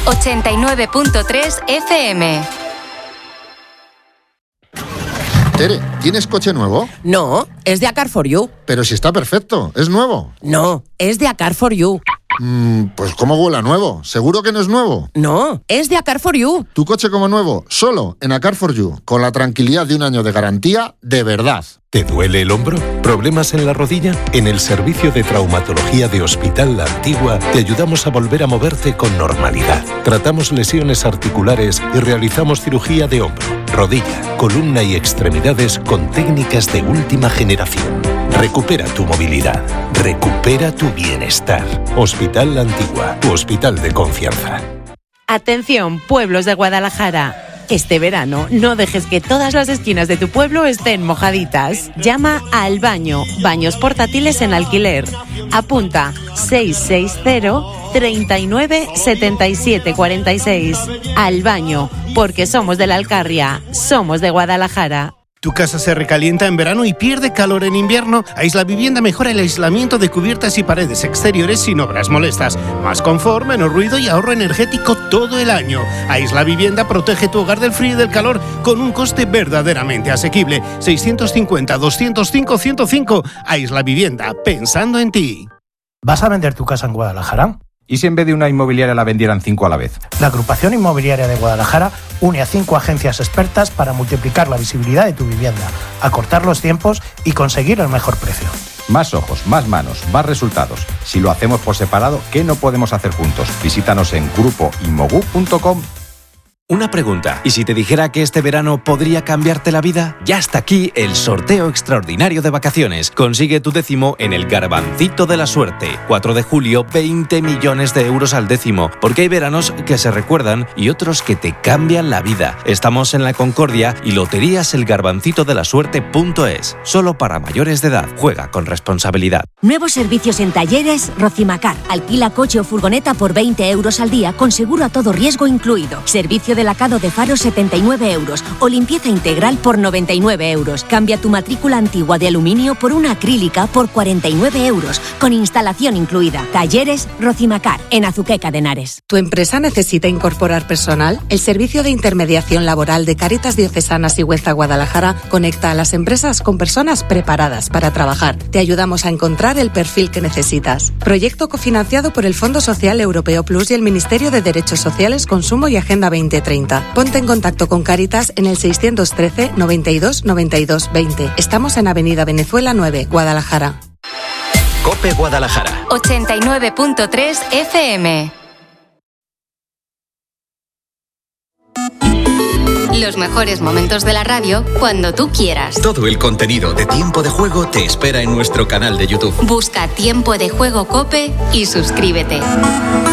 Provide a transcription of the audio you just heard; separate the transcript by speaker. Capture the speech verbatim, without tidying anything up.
Speaker 1: ochenta y nueve punto tres F M.
Speaker 2: Tere, ¿tienes coche nuevo?
Speaker 3: No, es de A Car for You.
Speaker 2: Pero si está perfecto, es nuevo.
Speaker 3: No, es de A Car for You.
Speaker 2: Mm, pues ¿cómo huele a nuevo? ¿Seguro que no es nuevo?
Speaker 3: No, es de A Car for You.
Speaker 2: Tu coche como nuevo, solo en A Car for You, con la tranquilidad de un año de garantía de verdad.
Speaker 4: ¿Te duele el hombro? ¿Problemas en la rodilla? En el servicio de traumatología de Hospital La Antigua te ayudamos a volver a moverte con normalidad. Tratamos lesiones articulares y realizamos cirugía de hombro, rodilla, columna y extremidades con técnicas de última generación. Recupera tu movilidad. Recupera tu bienestar. Hospital La Antigua, tu hospital de confianza.
Speaker 5: Atención, pueblos de Guadalajara. Este verano no dejes que todas las esquinas de tu pueblo estén mojaditas. Llama a Al Baño, baños portátiles en alquiler. Apunta seis seis cero, treinta y nueve, setenta y siete, cuarenta y seis. Al Baño, porque somos de la Alcarria, somos de Guadalajara.
Speaker 6: ¿Tu casa se recalienta en verano y pierde calor en invierno? Aisla Vivienda mejora el aislamiento de cubiertas y paredes exteriores sin obras molestas. Más confort, menos ruido y ahorro energético todo el año. Aisla Vivienda protege tu hogar del frío y del calor con un coste verdaderamente asequible. seiscientos cincuenta, doscientos cinco, ciento cinco. Aisla Vivienda, pensando en ti.
Speaker 7: ¿Vas a vender tu casa en Guadalajara?
Speaker 8: ¿Y si en vez de una inmobiliaria la vendieran cinco a la vez?
Speaker 7: La Agrupación Inmobiliaria de Guadalajara une a cinco agencias expertas para multiplicar la visibilidad de tu vivienda, acortar los tiempos y conseguir el mejor precio.
Speaker 8: Más ojos, más manos, más resultados. Si lo hacemos por separado, ¿qué no podemos hacer juntos? Visítanos en grupo inmogu punto com.
Speaker 9: Una pregunta, ¿y si te dijera que este verano podría cambiarte la vida? Ya está aquí el sorteo extraordinario de vacaciones. Consigue tu décimo en el Garbancito de la Suerte. cuatro de julio, veinte millones de euros al décimo. Porque hay veranos que se recuerdan y otros que te cambian la vida. Estamos en la Concordia y loterías el garbancito de la suerte punto es. Solo para mayores de edad. Juega con responsabilidad.
Speaker 10: Nuevos servicios en Talleres Rocimacar. Alquila coche o furgoneta por veinte euros al día con seguro a todo riesgo incluido. Servicio de lacado de faros setenta y nueve euros o limpieza integral por noventa y nueve euros. Cambia tu matrícula antigua de aluminio por una acrílica por cuarenta y nueve euros, con instalación incluida. Talleres Rocimacar, en Azuqueca de Henares.
Speaker 5: ¿Tu empresa necesita incorporar personal? El Servicio de Intermediación Laboral de Cáritas Diocesana Sigüenza Guadalajara conecta a las empresas con personas preparadas para trabajar. Te ayudamos a encontrar el perfil que necesitas. Proyecto cofinanciado por el Fondo Social Europeo Plus y el Ministerio de Derechos Sociales, Consumo y Agenda veinte treinta. Ponte en contacto con Cáritas en el seiscientos trece, noventa y dos, noventa y dos, veinte. Estamos en Avenida Venezuela nueve, Guadalajara.
Speaker 9: COPE Guadalajara.
Speaker 1: ochenta y nueve punto tres F M. Los mejores momentos de la radio cuando tú quieras.
Speaker 11: Todo el contenido de Tiempo de Juego te espera en nuestro canal de YouTube.
Speaker 1: Busca Tiempo de Juego COPE y suscríbete.